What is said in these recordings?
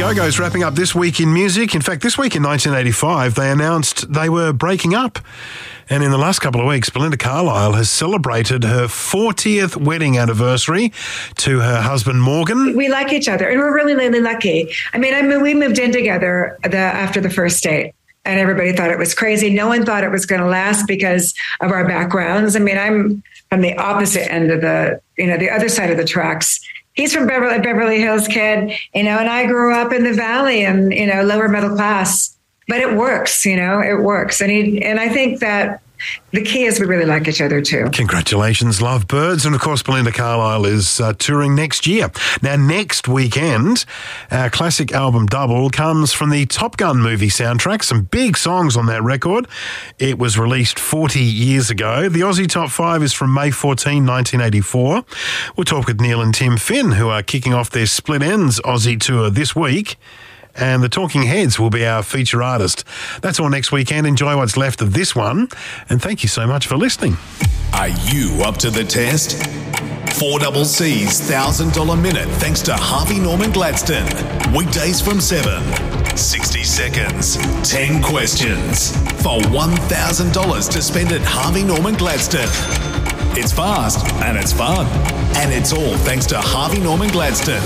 Go-Go's wrapping up This Week in Music. In fact, this week in 1985, they announced they were breaking up. And in the last couple of weeks, Belinda Carlisle has celebrated her 40th wedding anniversary to her husband, Morgan. We like each other, and we're really, really lucky. I mean, we moved in together after the first date, and everybody thought it was crazy. No one thought it was going to last because of our backgrounds. I mean, I'm from the opposite end of the other side of the tracks. He's from Beverly Hills kid, and I grew up in the Valley and, lower middle class. But it works, it works. And I think that the key is we really like each other too. Congratulations, lovebirds. And of course, Belinda Carlisle is touring next year. Now, next weekend, our classic album Double comes from the Top Gun movie soundtrack. Some big songs on that record. It was released 40 years ago. The Aussie Top 5 is from May 14, 1984. We'll talk with Neil and Tim Finn, who are kicking off their Split Ends Aussie tour this week. And the Talking Heads will be our feature artist. That's all next weekend. Enjoy what's left of this one. And thank you so much for listening. Are you up to the test? 4CC's $1,000 minute thanks to Harvey Norman Gladstone. Weekdays from 7. 60 seconds. 10 questions. For $1,000 to spend at Harvey Norman Gladstone. It's fast and it's fun. And it's all thanks to Harvey Norman Gladstone.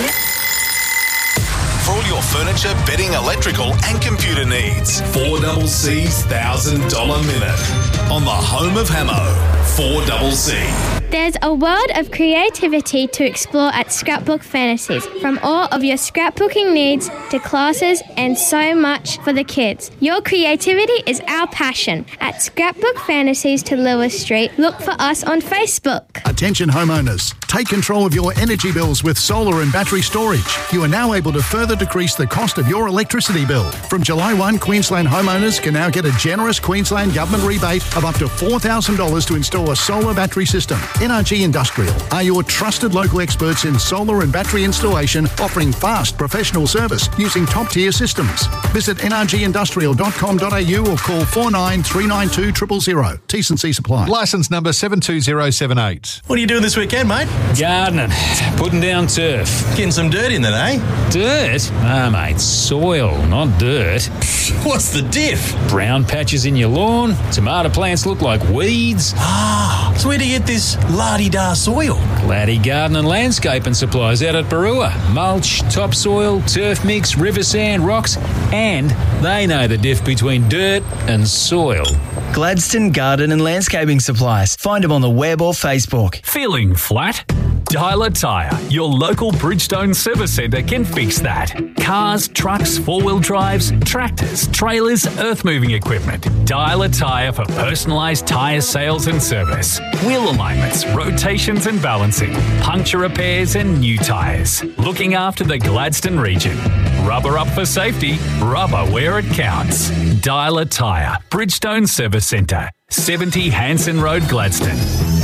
For all your furniture, bedding, electrical and computer needs. 4CC's $1,000 minute. On the home of Hamo, 4CC. There's a world of creativity to explore at Scrapbook Fantasies. From all of your scrapbooking needs to classes and so much for the kids. Your creativity is our passion. At Scrapbook Fantasies to Lewis Street, look for us on Facebook. Attention homeowners, take control of your energy bills with solar and battery storage. You are now able to further decrease the cost of your electricity bill. From July 1, Queensland homeowners can now get a generous Queensland government rebate of up to $4,000 to install a solar battery system. NRG Industrial are your trusted local experts in solar and battery installation, offering fast professional service using top-tier systems. Visit nrgindustrial.com.au or call 49392000. T&C supply. Licence number 72078. What are you doing this weekend, mate? Gardening. Putting down turf. Getting some dirt in then, eh? Dirt? Ah, mate, soil, not dirt. What's the diff? Brown patches in your lawn. Tomato plants look like weeds. Ah, so where do you get this la-di-da soil? Laddie Garden and Landscaping Supplies out at Barua. Mulch, topsoil, turf mix, river sand, rocks, and they know the diff between dirt and soil. Gladstone Garden and Landscaping Supplies. Find them on the web or Facebook. Feeling flat? Dialer Tyre, your local Bridgestone service centre can fix that. Cars, trucks, four-wheel drives, tractors, trailers, earth-moving equipment. Dialer Tyre for personalised tyre sales and service. Wheel alignments, rotations and balancing, puncture repairs and new tyres. Looking after the Gladstone region. Rubber up for safety, rubber where it counts. Dialer Tyre, Bridgestone Service Centre, 70 Hanson Road, Gladstone.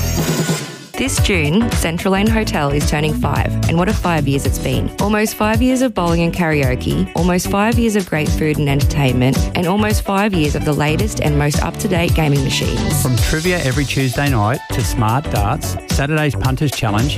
This June, Central Lane Hotel is turning 5, and what a 5 years it's been. Almost 5 years of bowling and karaoke, almost 5 years of great food and entertainment, and almost 5 years of the latest and most up-to-date gaming machines. From trivia every Tuesday night to smart darts, Saturday's Punters Challenge,